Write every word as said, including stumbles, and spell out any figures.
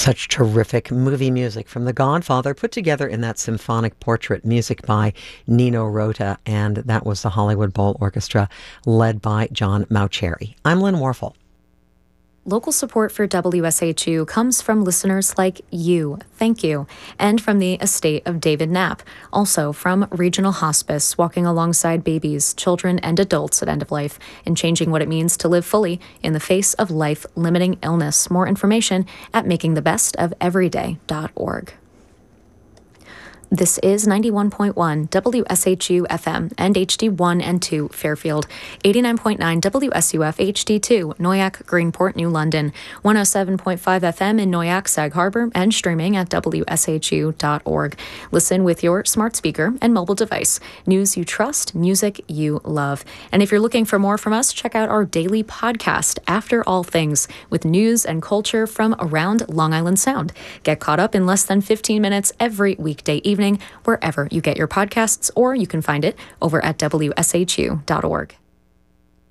Such terrific movie music from The Godfather, put together in that symphonic portrait, music by Nino Rota, and that was the Hollywood Bowl Orchestra, led by John Mauceri. I'm Lynn Warfel. Local support for W S H U comes from listeners like you, thank you, and from the estate of David Knapp, also from Regional Hospice, walking alongside babies, children, and adults at end of life, and changing what it means to live fully in the face of life-limiting illness. More information at making the best of everyday dot org. This is ninety-one point one W S H U F M and H D one and two Fairfield, eighty-nine point nine W S U F H D two Noyac, Greenport, New London, one oh seven point five F M in Noyac, Sag Harbor, and streaming at W S H U dot org. Listen with your smart speaker and mobile device. News you trust, music you love. And if you're looking for more from us, check out our daily podcast, After All Things, with news and culture from around Long Island Sound. Get caught up in less than fifteen minutes every weekday evening, wherever you get your podcasts, or you can find it over at W S H U dot org.